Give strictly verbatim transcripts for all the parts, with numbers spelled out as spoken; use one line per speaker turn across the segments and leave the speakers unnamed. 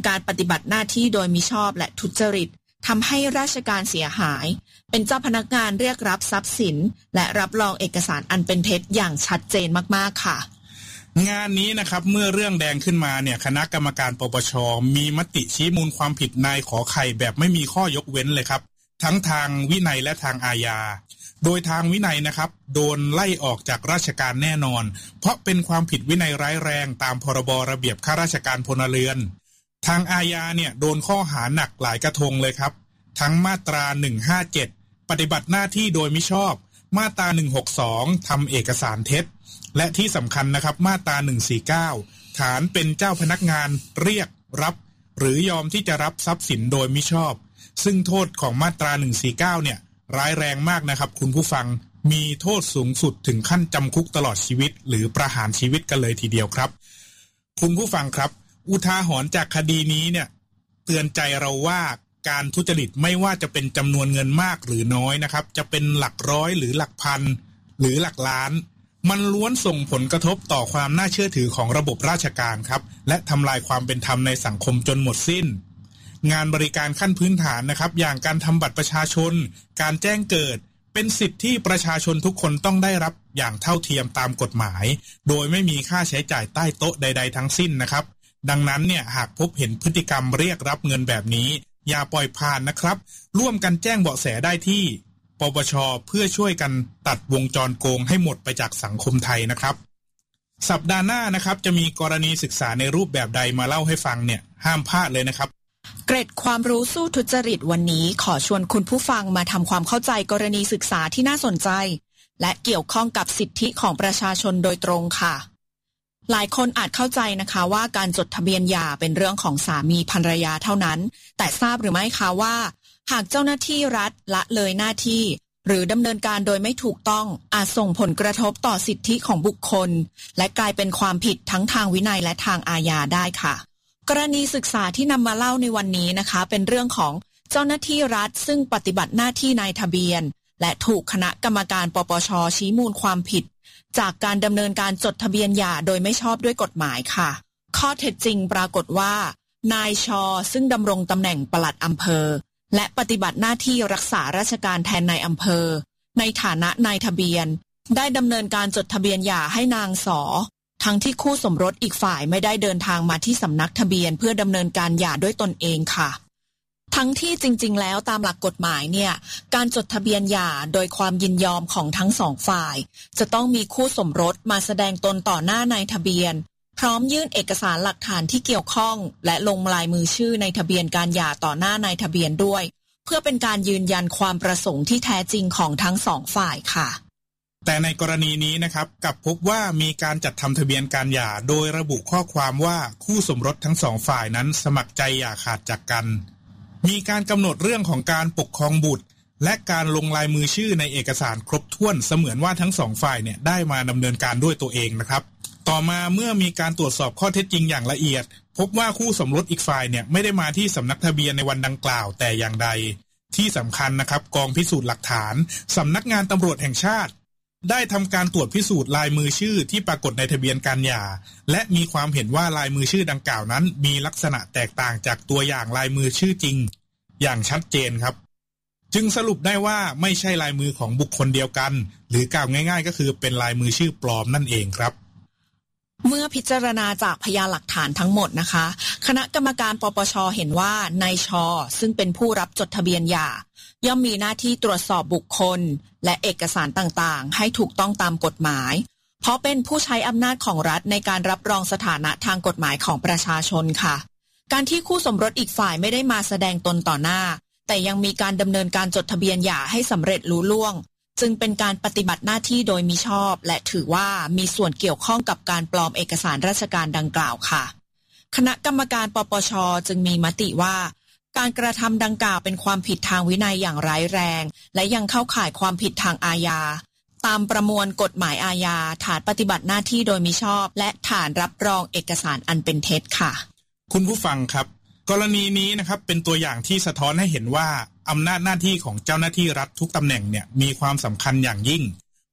การปฏิบัติหน้าที่โดยมิชอบและทุจริตทำให้ราชการเสียหายเป็นเจ้าพนักงานเรียกรับทรัพย์สินและรับรองเอกสารอันเป็นเท็จอย่างชัดเจนมากๆค่ะ
งานนี้นะครับเมื่อเรื่องแดงขึ้นมาเนี่ยคณะกรรมการปปช.มีมติชี้มูลความผิดนายขอไข่แบบไม่มีข้อยกเว้นเลยครับทั้งทางวินัยและทางอาญาโดยทางวินัยนะครับโดนไล่ออกจากราชการแน่นอนเพราะเป็นความผิดวินัยร้ายแรงตามพรบระเบียบข้าราชการพลเรือนทางอาญาเนี่ยโดนข้อหาหนักหลายกระทงเลยครับทั้งมาตราหนึ่งห้าเจ็ดปฏิบัติหน้าที่โดยมิชอบมาตราหนึ่งหกสองทำเอกสารเท็จและที่สำคัญนะครับมาตราหนึ่งสี่เก้าฐานเป็นเจ้าพนักงานเรียกรับหรือยอมที่จะรับทรัพย์สินโดยมิชอบซึ่งโทษของมาตราหนึ่งสี่เก้าเนี่ยร้ายแรงมากนะครับคุณผู้ฟังมีโทษสูงสุดถึงขั้นจำคุกตลอดชีวิตหรือประหารชีวิตกันเลยทีเดียวครับคุณผู้ฟังครับอุทาหรณ์จากคดีนี้เนี่ยเตือนใจเราว่าการทุจริตไม่ว่าจะเป็นจำนวนเงินมากหรือน้อยนะครับจะเป็นหลักร้อยหรือหลักพันหรือหลักล้านมันล้วนส่งผลกระทบต่อความน่าเชื่อถือของระบบราชการครับและทำลายความเป็นธรรมในสังคมจนหมดสิ้นงานบริการขั้นพื้นฐานนะครับอย่างการทำบัตรประชาชนการแจ้งเกิดเป็นสิทธิที่ประชาชนทุกคนต้องได้รับอย่างเท่าเทียมตามกฎหมายโดยไม่มีค่าใช้จ่ายใต้โต๊ะใดๆทั้งสิ้นนะครับดังนั้นเนี่ยหากพบเห็นพฤติกรรมเรียกรับเงินแบบนี้อย่าปล่อยผ่านนะครับร่วมกันแจ้งเบาะแสได้ที่ปปช.เพื่อช่วยกันตัดวงจรโกงให้หมดไปจากสังคมไทยนะครับสัปดาห์หน้านะครับจะมีกรณีศึกษาในรูปแบบใดมาเล่าให้ฟังเนี่ยห้ามพลาดเลยนะครับ
เกร็ดความรู้สู้ทุจริตวันนี้ขอชวนคุณผู้ฟังมาทำความเข้าใจกรณีศึกษาที่น่าสนใจและเกี่ยวข้องกับสิทธิของประชาชนโดยตรงค่ะหลายคนอาจเข้าใจนะคะว่าการจดทะเบียนหย่าเป็นเรื่องของสามีภรรยาเท่านั้นแต่ทราบหรือไม่คะว่าหากเจ้าหน้าที่รัฐละเลยหน้าที่หรือดำเนินการโดยไม่ถูกต้องอาจส่งผลกระทบต่อสิทธิของบุคคลและกลายเป็นความผิดทั้งทางวินัยและทางอาญาได้ค่ะกรณีศึกษาที่นำมาเล่าในวันนี้นะคะเป็นเรื่องของเจ้าหน้าที่รัฐซึ่งปฏิบัติหน้าที่นายทะเบียนและถูกคณะกรรมการปปช.ชี้มูลความผิดจากการดำเนินการจดทะเบียนหย่าโดยไม่ชอบด้วยกฎหมายค่ะข้อเท็จจริงปรากฏว่านายช.ซึ่งดำรงตำแหน่งปลัดอำเภอและปฏิบัติหน้าที่รักษาราชการแทนนายอำเภอในฐานะนายทะเบียนได้ดำเนินการจดทะเบียนหย่าให้นางส.ทั้งที่คู่สมรสอีกฝ่ายไม่ได้เดินทางมาที่สำนักทะเบียนเพื่อดำเนินการหย่าด้วยตนเองค่ะทั้งที่จริงๆแล้วตามหลักกฎหมายเนี่ยการจดทะเบียนหย่าโดยความยินยอมของทั้งสองฝ่ายจะต้องมีคู่สมรสมาแสดงตนต่อหน้านายทะเบียนพร้อมยื่นเอกสารหลักฐานที่เกี่ยวข้องและลงลายมือชื่อในทะเบียนการหย่าต่อหน้านายทะเบียนด้วยเพื่อเป็นการยืนยันความประสงค์ที่แท้จริงของทั้งสองฝ่ายค่ะ
แต่ในกรณีนี้นะครับกลับพบว่ามีการจัดทำทะเบียนการหย่าโดยระบุข้อความว่าคู่สมรสทั้งสองฝ่ายนั้นสมัครใจหย่าขาดจากกันมีการกำหนดเรื่องของการปกครองบุตรและการลงลายมือชื่อในเอกสารครบถ้วนเสมือนว่าทั้งสองฝ่ายเนี่ยได้มาดำเนินการด้วยตัวเองนะครับต่อมาเมื่อมีการตรวจสอบข้อเท็จจริงอย่างละเอียดพบว่าคู่สมรสอีกฝ่ายเนี่ยไม่ได้มาที่สำนักทะเบียนในวันดังกล่าวแต่อย่างใดที่สำคัญนะครับกองพิสูจน์หลักฐานสำนักงานตำรวจแห่งชาติได้ทำการตรวจพิสูจน์ลายมือชื่อที่ปรากฏในทะเบียนการหย่าและมีความเห็นว่าลายมือชื่อดังกล่าวนั้นมีลักษณะแตกต่างจากตัวอย่างลายมือชื่อจริงอย่างชัดเจนครับจึงสรุปได้ว่าไม่ใช่ลายมือของบุคคลเดียวกันหรือกล่าวง่ายๆก็คือเป็นลายมือชื่อปลอมนั่นเองครับ
เมื่อพิจารณาจากพยานหลักฐานทั้งหมดนะคะคณะกรรมการปปช.เห็นว่านายช.ซึ่งเป็นผู้รับจดทะเบียนหย่าย่อมมีหน้าที่ตรวจสอบบุคคลและเอกสารต่างๆให้ถูกต้องตามกฎหมายเพราะเป็นผู้ใช้อำนาจของรัฐในการรับรองสถานะทางกฎหมายของประชาชนค่ะการที่คู่สมรสอีกฝ่ายไม่ได้มาแสดงตนต่อหน้าแต่ยังมีการดำเนินการจดทะเบียนหย่าให้สำเร็จลุล่วงจึงเป็นการปฏิบัติหน้าที่โดยมิชอบและถือว่ามีส่วนเกี่ยวข้องกับการปลอมเอกสารราชการดังกล่าวค่ะคณะกรรมการปปช.จึงมีมติว่าการกระทำดังกล่าวเป็นความผิดทางวินัยอย่างร้ายแรงและยังเข้าข่ายความผิดทางอาญาตามประมวลกฎหมายอาญาฐานปฏิบัติหน้าที่โดยมิชอบและฐานรับรองเอกสารอันเป็นเท็จค่ะ
คุณผู้ฟังครับกรณีนี้นะครับเป็นตัวอย่างที่สะท้อนให้เห็นว่าอำนาจหน้าที่ของเจ้าหน้าที่รัฐทุกตำแหน่งเนี่ยมีความสำคัญอย่างยิ่ง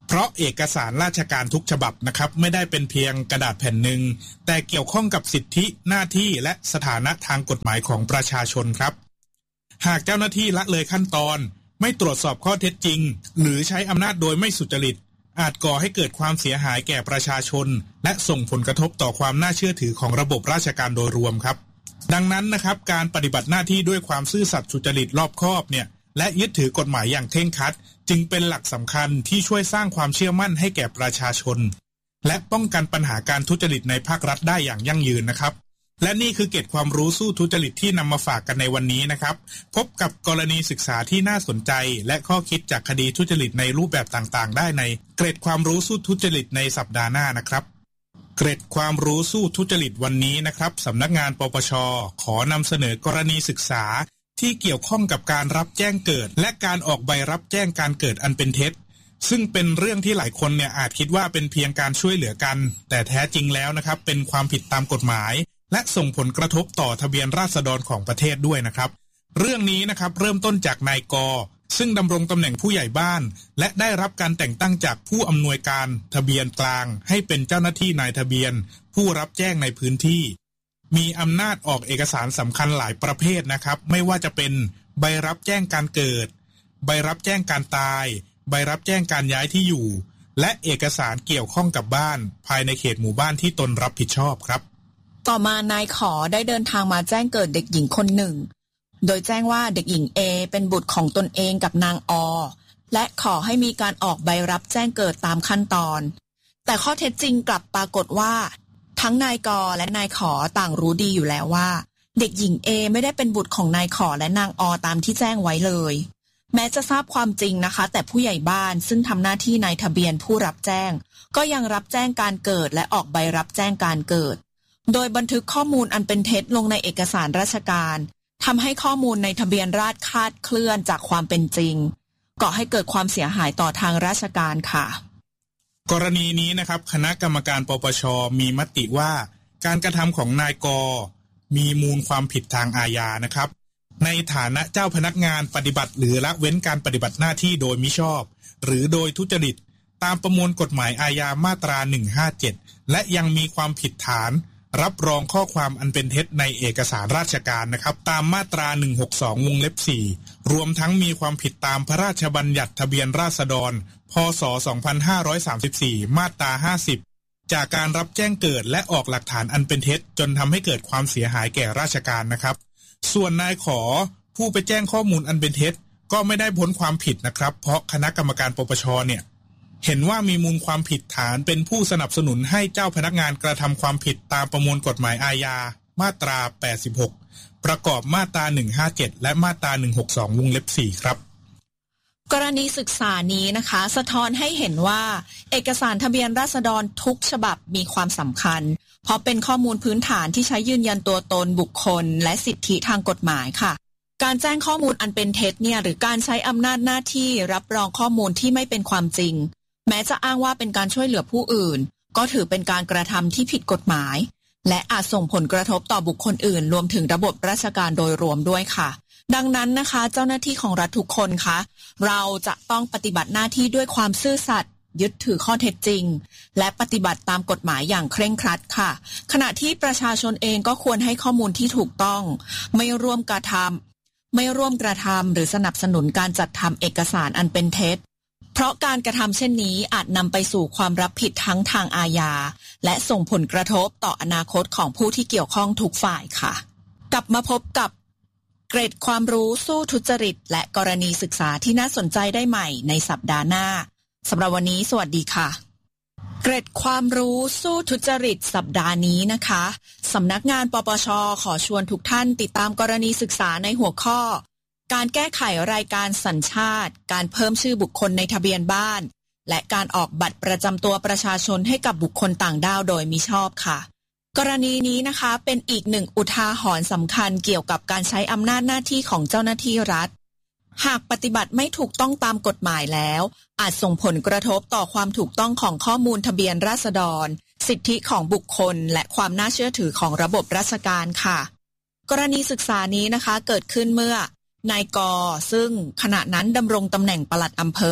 เพราะเอกสารราชการทุกฉบับนะครับไม่ได้เป็นเพียงกระดาษแผ่นหนึ่งแต่เกี่ยวข้องกับสิทธิหน้าที่และสถานะทางกฎหมายของประชาชนครับหากเจ้าหน้าที่ละเลยขั้นตอนไม่ตรวจสอบข้อเท็จจริงหรือใช้อำนาจโดยไม่สุจริตอาจก่อให้เกิดความเสียหายแก่ประชาชนและส่งผลกระทบต่อความน่าเชื่อถือของระบบราชการโดยรวมครับดังนั้นนะครับการปฏิบัติหน้าที่ด้วยความซื่อสัตย์สุจริตรอบคอบเนี่ยและยึดถือกฎหมายอย่างเคร่งครัดจึงเป็นหลักสำคัญที่ช่วยสร้างความเชื่อมั่นให้แก่ประชาชนและป้องกันปัญหาการทุจริตในภาครัฐได้อย่างยั่งยืนนะครับและนี่คือเกร็ดความรู้สู้ทุจริตที่นำมาฝากกันในวันนี้นะครับพบกับกรณีศึกษาที่น่าสนใจและข้อคิดจากคดีทุจริตในรูปแบบต่างๆได้ในเกร็ดความรู้สู้ทุจริตในสัปดาห์หน้านะครับเกร็ดความรู้สู้ทุจริตวันนี้นะครับสำนักงานปปช.ขอนำเสนอกรณีศึกษาที่เกี่ยวข้องกับการรับแจ้งเกิดและการออกใบรับแจ้งการเกิดอันเป็นเท็จซึ่งเป็นเรื่องที่หลายคนเนี่ยอาจคิดว่าเป็นเพียงการช่วยเหลือกันแต่แท้จริงแล้วนะครับเป็นความผิดตามกฎหมายและส่งผลกระทบต่อทะเบียนราษฎรของประเทศด้วยนะครับเรื่องนี้นะครับเริ่มต้นจากนายกซึ่งดำรงตำแหน่งผู้ใหญ่บ้านและได้รับการแต่งตั้งจากผู้อำนวยการทะเบียนกลางให้เป็นเจ้าหน้าที่นายทะเบียนผู้รับแจ้งในพื้นที่มีอำนาจออกเอกสารสำคัญหลายประเภทนะครับไม่ว่าจะเป็นใบรับแจ้งการเกิดใบรับแจ้งการตายใบรับแจ้งการย้ายที่อยู่และเอกสารเกี่ยวข้องกับบ้านภายในเขตหมู่บ้านที่ตนรับผิดชอบครับ
ต่อมานายขอได้เดินทางมาแจ้งเกิดเด็กหญิงคนหนึ่งโดยแจ้งว่าเด็กหญิง A เป็นบุตรของตนเองกับนางอและขอให้มีการออกใบรับแจ้งเกิดตามขั้นตอนแต่ข้อเท็จจริงกลับปรากฏว่าทั้งนายกและนายขอต่างรู้ดีอยู่แล้วว่าเด็กหญิง A ไม่ได้เป็นบุตรของนายขอและนางอตามที่แจ้งไว้เลยแม้จะทราบความจริงนะคะแต่ผู้ใหญ่บ้านซึ่งทำหน้าที่นายทะเบียนผู้รับแจ้งก็ยังรับแจ้งการเกิดและออกใบรับแจ้งการเกิดโดยบันทึกข้อมูลอันเป็นเท็จลงในเอกสารราชการทำให้ข้อมูลในทะเบียนราษฎร์คลาดเคลื่อนจากความเป็นจริงก่อให้เกิดความเสียหายต่อทางราชการค่ะ
กรณีนี้นะครับคณะกรรมการปปช.มีมติว่าการกระทำของนายกมีมูลความผิดทางอาญานะครับในฐานะเจ้าพนักงานปฏิบัติหรือละเว้นการปฏิบัติหน้าที่โดยมิชอบหรือโดยทุจริตตามประมวลกฎหมายอาญามาตราหนึ่งห้าเจ็ดและยังมีความผิดฐานรับรองข้อความอันเป็นเท็จในเอกสารราชการนะครับตามมาตราหนึ่งหกสองวงเล็บสี่รวมทั้งมีความผิดตามพระราชบัญญัติทะเบียนราษฎรพ.ศ. สองพันห้าร้อยสามสิบสี่มาตราห้าสิบจากการรับแจ้งเกิดและออกหลักฐานอันเป็นเท็จจนทำให้เกิดความเสียหายแก่ราชการนะครับส่วนนายขอผู้ไปแจ้งข้อมูลอันเป็นเท็จก็ไม่ได้พ้นความผิดนะครับเพราะคณะกรรมการปปช.เนี่ยเห็นว่ามีมูลความผิดฐานเป็นผู้สนับสนุนให้เจ้าพนักงานกระทำความผิดตามประมวลกฎหมายอาญามาตราแปดสิบหกประกอบมาตราหนึ่งห้าเจ็ดและมาตราหนึ่งหกสองวงเล็บสี่ครับ
กรณีศึกษานี้นะคะสะท้อนให้เห็นว่าเอกสารทะเบียนราษฎรทุกฉบับมีความสำคัญเพราะเป็นข้อมูลพื้นฐานที่ใช้ยืนยันตัวตนบุคคลและสิทธิทางกฎหมายค่ะการแจ้งข้อมูลอันเป็นเท็จเนี่ยหรือการใช้อำนาจหน้าที่รับรองข้อมูลที่ไม่เป็นความจริงแม้จะอ้างว่าเป็นการช่วยเหลือผู้อื่นก็ถือเป็นการกระทำที่ผิดกฎหมายและอาจส่งผลกระทบต่อบุคคลอื่นรวมถึงระบบราชการโดยรวมด้วยค่ะดังนั้นนะคะเจ้าหน้าที่ของรัฐทุกคนคะเราจะต้องปฏิบัติหน้าที่ด้วยความซื่อสัตย์ยึดถือข้อเท็จจริงและปฏิบัติตามกฎหมายอย่างเคร่งครัดค่ะขณะที่ประชาชนเองก็ควรให้ข้อมูลที่ถูกต้องไม่ร่วมกระทำไม่ร่วมกระทำหรือสนับสนุนการจัดทำเอกสารอันเป็นเท็จเพราะการกระทำเช่นนี้อาจนำไปสู่ความรับผิดทั้งทางอาญาและส่งผลกระทบต่ออนาคตของผู้ที่เกี่ยวข้องทุกฝ่ายค่ะกลับมาพบกับเกร็ดความรู้สู้ทุจริตและกรณีศึกษาที่น่าสนใจได้ใหม่ในสัปดาห์หน้าสำหรับวันนี้สวัสดีค่ะเกร็ดความรู้สู้ทุจริตสัปดาห์นี้นะคะสำนักงานปปช.ขอชวนทุกท่านติดตามกรณีศึกษาในหัวข้อการแก้ไขรายการสัญชาติการเพิ่มชื่อบุคคลในทะเบียนบ้านและการออกบัตรประจำตัวประชาชนให้กับบุคคลต่างด้าวโดยมิชอบค่ะกรณีนี้นะคะเป็นอีกหนึ่งอุทาหรณ์สำคัญเกี่ยวกับการใช้อำนาจหน้าที่ของเจ้าหน้าที่รัฐหากปฏิบัติไม่ถูกต้องตามกฎหมายแล้วอาจส่งผลกระทบต่อความถูกต้องของข้อมูลทะเบียนราษฎรสิทธิของบุคคลและความน่าเชื่อถือของระบบราชการค่ะกรณีศึกษานี้นะคะเกิดขึ้นเมื่อนายกซึ่งขณะนั้นดำรงตำแหน่งปลัดอำเภอ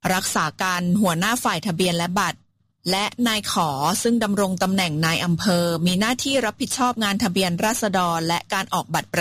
รักษาการหัวหน้าฝ่ายทะเบียนและบัตรและนายขอซึ่งดำรงตำแหน่งนายอำเภอมีหน้าที่รับผิดชอบงานทะเบียนราษฎรและการออกบัตร